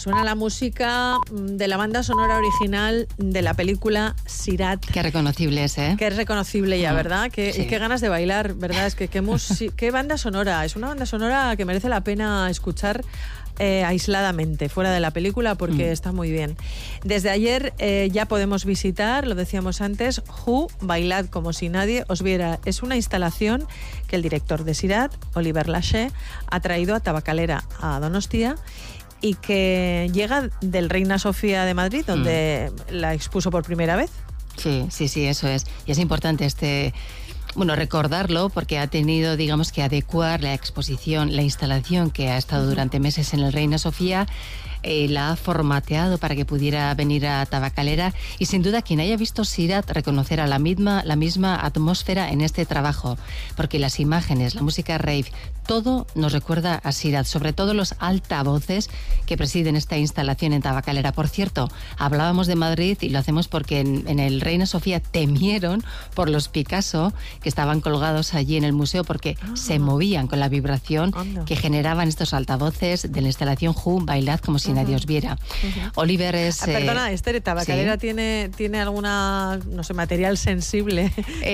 Suena la música de la banda sonora original de la película Sirat. Qué reconocible es, ¿eh? Que es reconocible ya, ¿verdad? Sí. Y qué ganas de bailar, ¿verdad? Es que qué banda sonora. Es una banda sonora que merece la pena escuchar aisladamente, fuera de la película, porque está muy bien. Desde ayer ya podemos visitar, lo decíamos antes, Who, Bailad como si nadie os viera. Es una instalación que el director de Sirat, Oliver Lache, ha traído a Tabacalera, a Donostia, y que llega del Reina Sofía de Madrid, donde la expuso por primera vez. Sí, eso es. Y es importante recordarlo, porque ha tenido, digamos, que adecuar la exposición, la instalación que ha estado durante meses en el Reina Sofía, la ha formateado para que pudiera venir a Tabacalera, y sin duda quien haya visto Sirat reconocerá la misma atmósfera en este trabajo, porque las imágenes, la música rave, todo nos recuerda a Sirat, sobre todo los altavoces que presiden esta instalación en Tabacalera. Por cierto, hablábamos de Madrid y lo hacemos porque en el Reina Sofía temieron por los Picasso que estaban colgados allí en el museo, porque se movían con la vibración que generaban estos altavoces de la instalación Who, Bailad como si nadie os viera. Oliver es... Perdona, Esther, ¿Tabacalera ¿sí? tiene alguna, no sé, material sensible?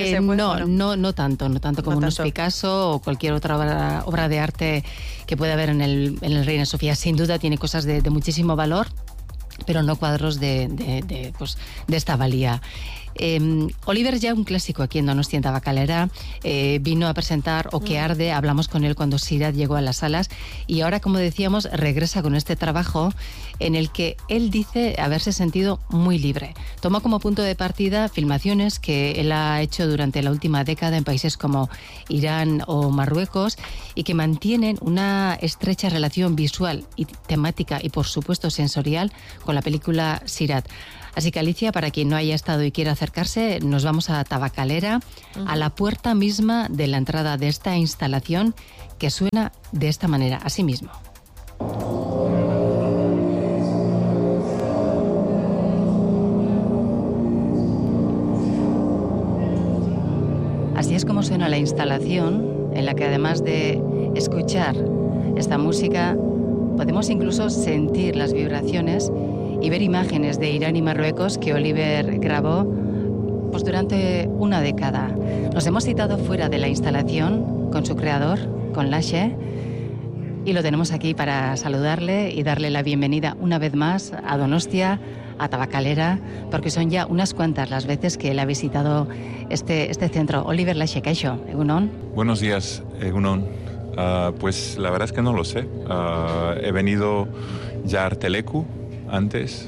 No tanto como unos Picasso o cualquier otra obra de arte que pueda haber en el Reina Sofía. Sin duda tiene cosas de muchísimo valor, pero no cuadros de esta valía. Oliver es ya un clásico aquí en Donostia, en Tabacalera. Vino a presentar O que arde, hablamos con él cuando Sirat llegó a las salas, y ahora, como decíamos, regresa con este trabajo en el que él dice haberse sentido muy libre. Toma como punto de partida filmaciones que él ha hecho durante la última década en países como Irán o Marruecos, y que mantienen una estrecha relación visual y temática y, por supuesto, sensorial con la película Sirat. Así que, Alicia, para quien no haya estado y quiera acercarse, nos vamos a Tabacalera, a la puerta misma de la entrada de esta instalación, que suena de esta manera, así mismo. Así es como suena la instalación, en la que, además de escuchar esta música, podemos incluso sentir las vibraciones y ver imágenes de Irán y Marruecos que Oliver grabó durante una década. Nos hemos citado fuera de la instalación con su creador, con Lache, y lo tenemos aquí para saludarle y darle la bienvenida una vez más a Donostia, a Tabacalera, porque son ya unas cuantas las veces que él ha visitado este centro. Oliver Lache, ¿kaixo? Egunon. Buenos días, Egunon. Pues la verdad es que no lo sé. He venido ya a Arteleku antes.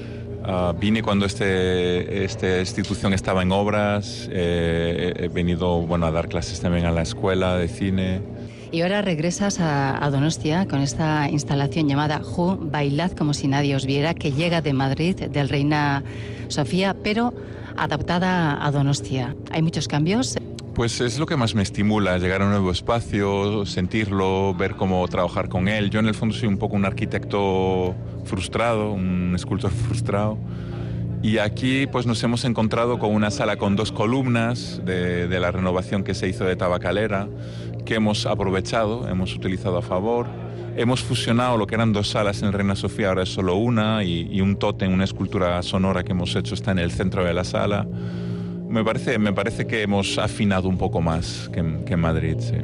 Vine cuando esta institución estaba en obras. He venido a dar clases también a la escuela de cine. Y ahora regresas a Donostia con esta instalación llamada Who, Bailad como si nadie os viera, que llega de Madrid, del Reina Sofía, pero adaptada a Donostia. ¿Hay muchos cambios? Pues es lo que más me estimula, llegar a un nuevo espacio, sentirlo, ver cómo trabajar con él. Yo en el fondo soy un poco un arquitecto frustrado, un escultor frustrado. Y aquí pues nos hemos encontrado con una sala con 2 columnas de la renovación que se hizo de Tabacalera, que hemos aprovechado, hemos utilizado a favor. Hemos fusionado lo que eran 2 salas en Reina Sofía, ahora es solo una, y un tótem, una escultura sonora que hemos hecho está en el centro de la sala. Me parece que hemos afinado un poco más que en Madrid, sí.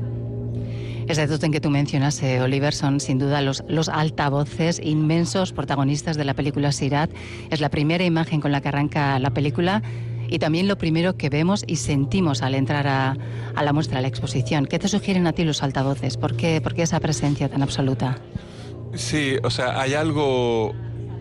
Ese tótem que tú mencionas, Oliver, son sin duda los altavoces inmensos protagonistas de la película Sirat. Es la primera imagen con la que arranca la película y también lo primero que vemos y sentimos al entrar a la muestra, a la exposición. ¿Qué te sugieren a ti los altavoces? ¿Por qué esa presencia tan absoluta? Sí, o sea, hay algo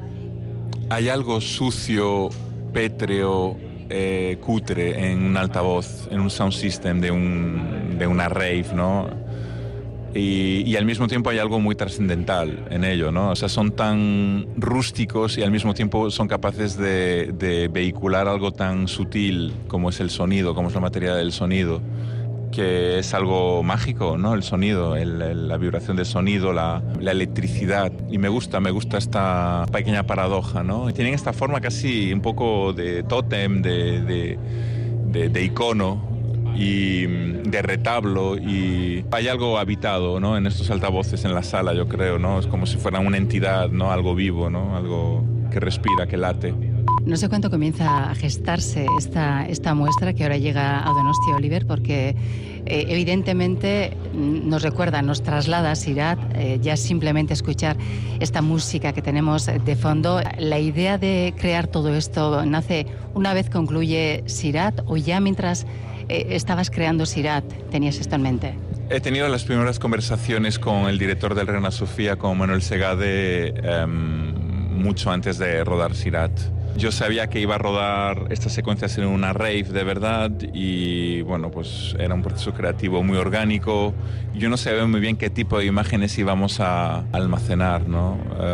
sucio, pétreo, cutre en un altavoz, en un sound system de una rave, ¿no? Y al mismo tiempo hay algo muy trascendental en ello, ¿no? O sea, son tan rústicos y al mismo tiempo son capaces de vehicular algo tan sutil como es el sonido, como es la materia del sonido, que es algo mágico, ¿no? El sonido, la vibración del sonido, la electricidad. Y me gusta esta pequeña paradoja, ¿no? Tienen esta forma casi un poco de tótem, de icono. y de retablo, y hay algo habitado, ¿no?, en estos altavoces en la sala, yo creo, ¿no? Es como si fuera una entidad, ¿no?, algo vivo, ¿no?, algo que respira, que late. No sé cuánto comienza a gestarse esta muestra que ahora llega a Donostia, Oliver, porque evidentemente nos recuerda, nos traslada a Sirat, ya simplemente escuchar esta música que tenemos de fondo. ¿La idea de crear todo esto nace una vez concluye Sirat o ya mientras estabas creando Sirat tenías esto en mente? He tenido las primeras conversaciones con el director del Reina Sofía, con Manuel Segade, mucho antes de rodar Sirat. Yo sabía que iba a rodar estas secuencias en una rave de verdad y bueno, pues era un proceso creativo muy orgánico. Yo no sabía muy bien qué tipo de imágenes íbamos a almacenar, ¿no?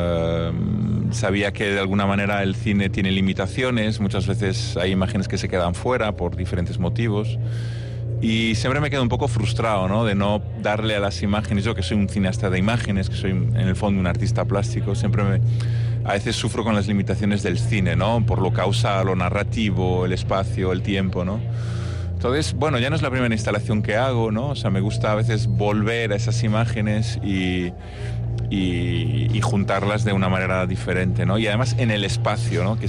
Sabía que de alguna manera el cine tiene limitaciones, muchas veces hay imágenes que se quedan fuera por diferentes motivos. Y siempre me quedo un poco frustrado, ¿no?, de no darle a las imágenes. Yo que soy un cineasta de imágenes, que soy en el fondo un artista plástico, a veces sufro con las limitaciones del cine, ¿no?, por lo causal, lo narrativo, el espacio, el tiempo, ¿no? Entonces, bueno, ya no es la primera instalación que hago, ¿no? O sea, me gusta a veces volver a esas imágenes y juntarlas de una manera diferente, ¿no? Y además en el espacio, ¿no?, que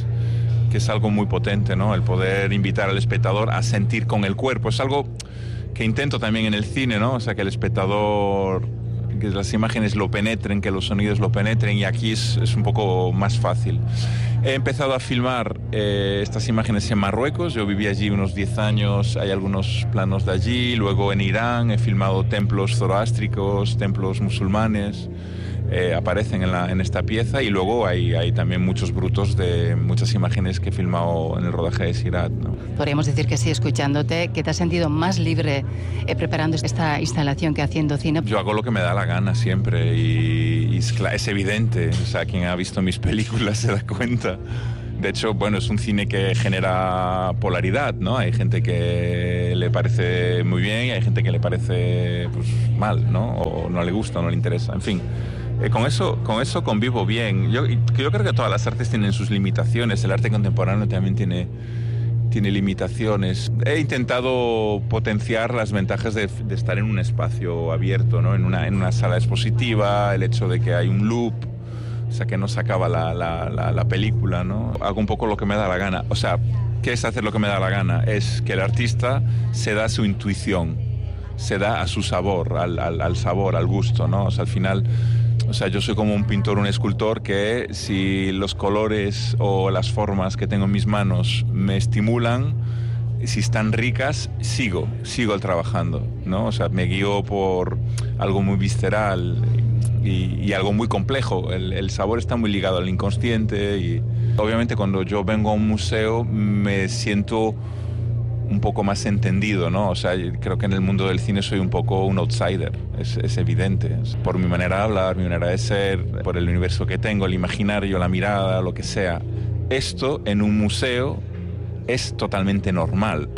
es algo muy potente, ¿no?, el poder invitar al espectador a sentir con el cuerpo. Es algo que intento también en el cine, ¿no? O sea, que el espectador, que las imágenes lo penetren, que los sonidos lo penetren, y aquí es un poco más fácil. He empezado a filmar estas imágenes en Marruecos. Yo viví allí unos 10 años, hay algunos planos de allí. Luego en Irán he filmado templos zoroástricos, templos musulmanes. Aparecen en esta pieza, y luego hay también muchos brutos de muchas imágenes que he filmado en el rodaje de Sirat, ¿no? Podríamos decir que sí, escuchándote, que te has sentido más libre preparando esta instalación que haciendo cine. Yo hago lo que me da la gana siempre y es evidente, o sea, quien ha visto mis películas se da cuenta. De hecho, bueno, es un cine que genera polaridad, ¿no? Hay gente que le parece muy bien y hay gente que le parece, pues, mal, ¿no? O no le gusta, o no le interesa, en fin. Con eso convivo bien. Yo creo que todas las artes tienen sus limitaciones. El arte contemporáneo también tiene limitaciones. He intentado potenciar las ventajas de estar en un espacio abierto, ¿no? En una sala expositiva, el hecho de que hay un loop, o sea, que no se acaba la película, ¿no? Hago un poco lo que me da la gana. O sea, ¿qué es hacer lo que me da la gana? Es que el artista se da su intuición, se da a su sabor, al sabor, al gusto, ¿no? O sea, al final... O sea, yo soy como un pintor, un escultor, que si los colores o las formas que tengo en mis manos me estimulan, si están ricas, sigo trabajando, ¿no? O sea, me guío por algo muy visceral y algo muy complejo. El sabor está muy ligado al inconsciente y obviamente cuando yo vengo a un museo me siento un poco más entendido, ¿no? O sea, creo que en el mundo del cine soy un poco un outsider, es evidente. Por mi manera de hablar, mi manera de ser, por el universo que tengo, el imaginario, la mirada, lo que sea. Esto en un museo es totalmente normal.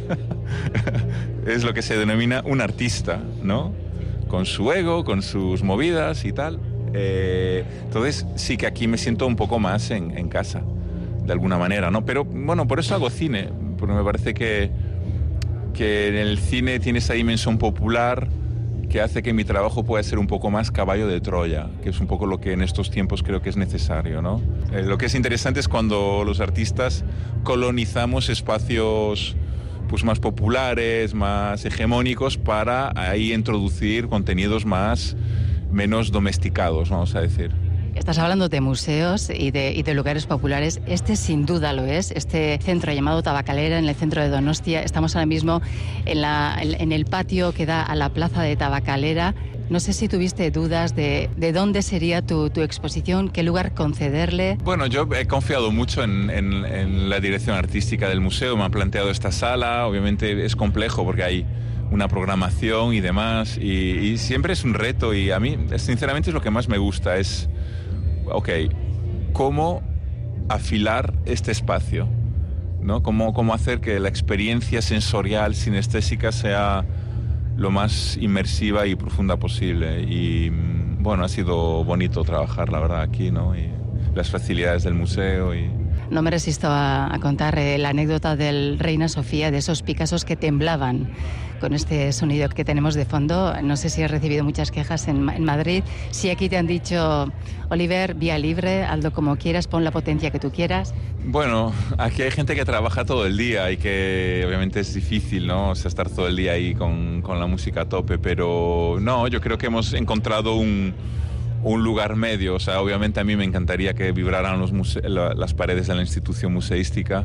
Es lo que se denomina un artista, ¿no? Con su ego, con sus movidas y tal. Entonces sí que aquí me siento un poco más en casa, de alguna manera, ¿no? Pero bueno, por eso hago cine, porque me parece que en el cine tiene esa dimensión popular que hace que mi trabajo pueda ser un poco más caballo de Troya, que es un poco lo que en estos tiempos creo que es necesario, ¿no? Lo que es interesante es cuando los artistas colonizamos espacios, pues, más populares, más hegemónicos, para ahí introducir contenidos menos domesticados, vamos a decir. Estás hablando de museos y de lugares populares. Este sin duda lo es, este centro llamado Tabacalera, en el centro de Donostia. Estamos ahora mismo en el patio que da a la plaza de Tabacalera. No sé si tuviste dudas de dónde sería tu exposición, qué lugar concederle. Bueno, yo he confiado mucho en la dirección artística del museo. Me han planteado esta sala. Obviamente es complejo porque hay una programación y demás. Y siempre es un reto. Y a mí, sinceramente, es lo que más me gusta. Es... Ok, ¿cómo afilar este espacio? ¿No? ¿Cómo hacer que la experiencia sensorial, sinestésica, sea lo más inmersiva y profunda posible? Y bueno, ha sido bonito trabajar, la verdad, aquí, ¿no? Y las facilidades del museo y... No me resisto a contar la anécdota del Reina Sofía, de esos Picassos que temblaban con este sonido que tenemos de fondo. No sé si has recibido muchas quejas en Madrid. Si aquí te han dicho, Oliver, vía libre, hazlo como quieras, pon la potencia que tú quieras. Bueno, aquí hay gente que trabaja todo el día y que obviamente es difícil, ¿no? O sea, estar todo el día ahí con la música a tope, pero no, yo creo que hemos encontrado un lugar medio. O sea, obviamente a mí me encantaría que vibraran las paredes de la institución museística,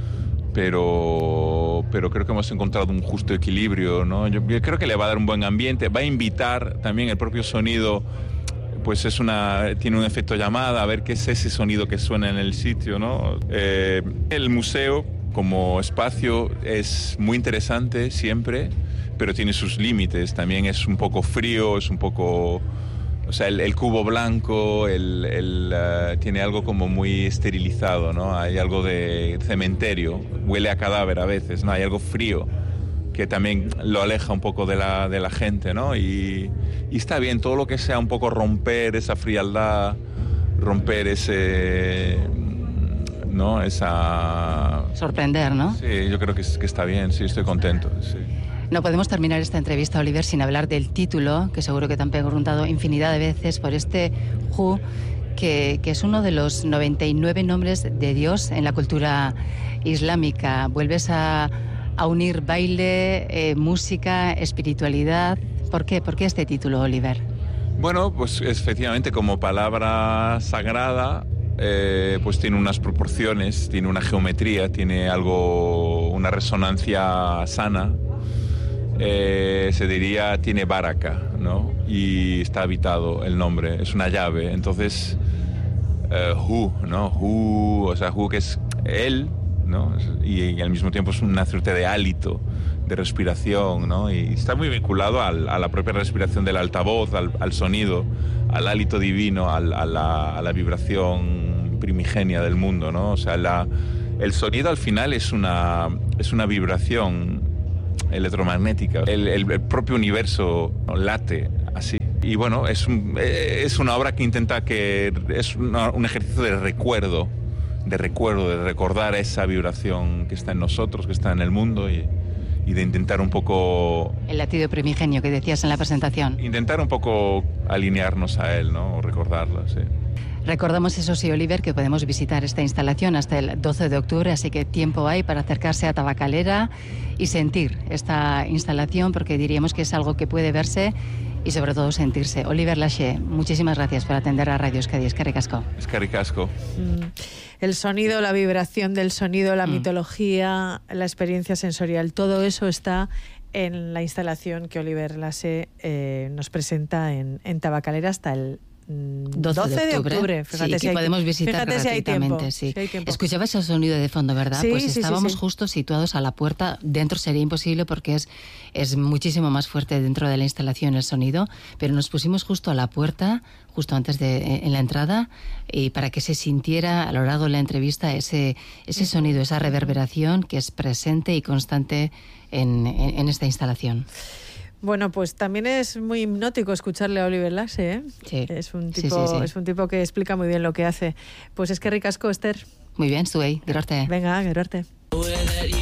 pero creo que hemos encontrado un justo equilibrio, ¿no? Yo creo que le va a dar un buen ambiente, va a invitar también el propio sonido, pues tiene un efecto llamada, a ver qué es ese sonido que suena en el sitio, ¿no? El museo como espacio es muy interesante siempre, pero tiene sus límites, también es un poco frío, es un poco... O sea, el cubo blanco tiene algo como muy esterilizado, ¿no? Hay algo de cementerio, huele a cadáver a veces, ¿no? Hay algo frío que también lo aleja un poco de la gente, ¿no? Y está bien, todo lo que sea un poco romper esa frialdad, romper ese... ¿no? Esa... Sorprender, ¿no? Sí, yo creo que está bien, sí, estoy contento, sí. No podemos terminar esta entrevista, Oliver, sin hablar del título, que seguro que te han preguntado infinidad de veces por este Hu, que es uno de los 99 nombres de Dios en la cultura islámica. Vuelves a unir baile, música, espiritualidad. ¿Por qué? ¿Por qué este título, Oliver? Bueno, pues efectivamente como palabra sagrada, pues tiene unas proporciones, tiene una geometría, tiene una resonancia sana. Se diría, tiene baraka, ¿no? Y está habitado el nombre, es una llave. Entonces, Hu, ¿no? Hu, o sea, Hu que es él, ¿no? Y al mismo tiempo es una suerte de hálito, de respiración, ¿no? Y está muy vinculado a la propia respiración del altavoz, al sonido, al hálito divino, a la vibración primigenia del mundo, ¿no? O sea, el sonido al final es una vibración electromagnética. El propio universo late así. Y bueno, es una obra que intenta es un ejercicio de recuerdo, de recordar esa vibración que está en nosotros, que está en el mundo y de intentar un poco... El latido primigenio que decías en la presentación. Intentar un poco alinearnos a él, ¿no? O recordarlo, sí. Recordamos, eso sí, Oliver, que podemos visitar esta instalación hasta el 12 de octubre, así que tiempo hay para acercarse a Tabacalera y sentir esta instalación, porque diríamos que es algo que puede verse y sobre todo sentirse. Oliver Laché, muchísimas gracias por atender a Radio Euskadi. Eskerrik asko. Eskerrik asko. El sonido, la vibración del sonido, la mitología, la experiencia sensorial, todo eso está en la instalación que Oliver Laché nos presenta en Tabacalera hasta el 12 de octubre. Fíjate, sí, que podemos visitar gratuitamente. Si hay tiempo. Escuchabas el sonido de fondo, ¿verdad? Sí, pues estábamos sí. justo situados a la puerta. Dentro sería imposible porque es muchísimo más fuerte dentro de la instalación el sonido, pero nos pusimos justo a la puerta, justo antes en la entrada, y para que se sintiera a lo largo de la entrevista ese sonido, esa reverberación que es presente y constante en esta instalación. Bueno, pues también es muy hipnótico escucharle a Oliver Laché, ¿eh? Sí. Es un tipo que explica muy bien lo que hace. Pues eskerrik asko, Esther. Muy bien, Zuei, gerarte. Venga, gerarte.